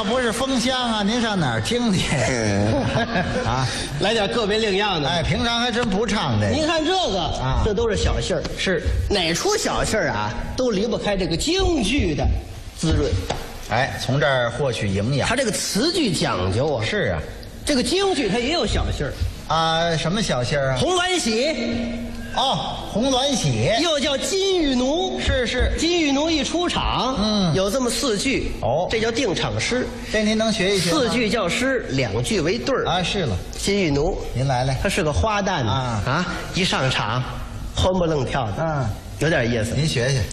要不是封箱啊，您上哪儿听去？啊， 来点个别另样的。 哎，平常还真不唱这个。 您看这个啊， 这都是小戏儿， 是哪出小戏儿啊，都离不开这个京剧的滋润。 哎，从这儿获取营养。 它这个词句讲究啊。 是啊， 这个京剧它也有小戏儿啊，什么小戏儿啊？ 红鸾喜， 哦，红鸾喜， 又叫金玉奴。 是。 金玉奴一出场，有这么4句。 哦， 这叫定场诗。 这您能学一学吗？ 4句叫诗，2句为对儿。 啊，是了。 金玉奴， 您来。 他是个花旦啊，一上场，欢不愣跳的，有点意思。 您学学。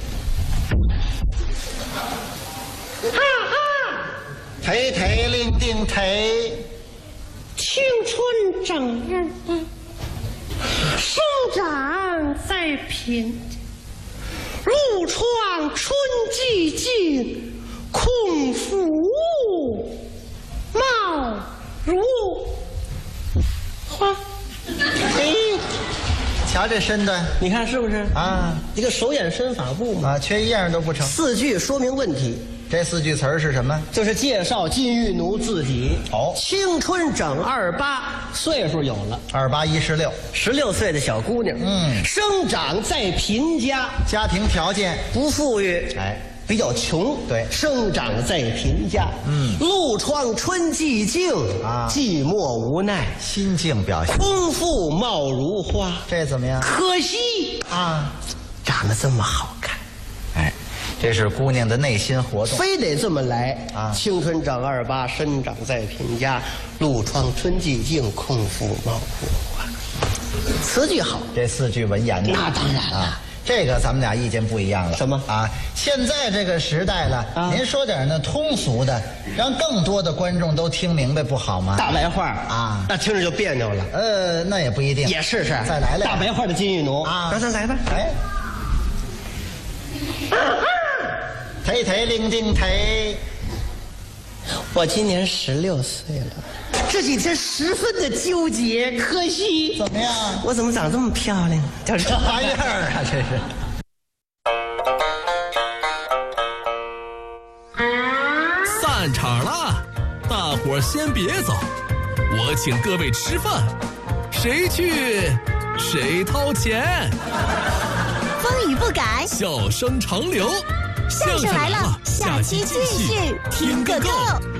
忒忒令定忒， 青春正日，生长在贫，入窗春寂静，空腹无，貌如花。 瞧这身段， 你看是不是啊？ 一个手眼身法步嘛， 缺一样都不成。 4句说明问题。 这4句词儿是什么？ 就是介绍金玉奴自己。 哦， 青春整28，岁数有了 ，28、16， 16岁的小姑娘。生长在贫家， 家庭条件不富裕， 哎， 比较穷。 对， 生长在贫家。露窗春寂静啊，寂寞无奈， 心境表现。 空腹貌如花， 这怎么样？ 可惜啊， 长得这么好看。 哎。 这是姑娘的内心活动， 非得这么来啊！青春长28，生长在贫家，露窗春寂静，空腹貌如花。词句好， 这4句文言的， 那当然了。 这个咱们俩意见不一样了。 什么啊？现在这个时代了，您说点那通俗的，让更多的观众都听明白，不好吗？ 大白话啊， 那听着就别扭了。 那也不一定。 也试试， 再来大白话的金玉奴啊， 咱来吧。 哎。 忒忒令定忒， 我今年16岁了，这几天十分的纠结，可惜怎么样？ 我怎么长这么漂亮？叫这玩意儿啊，这是。 散场了，大伙儿先别走，我请各位吃饭，谁去谁掏钱。 风雨不改， 笑声长流。 相声来了，下期继续听个够。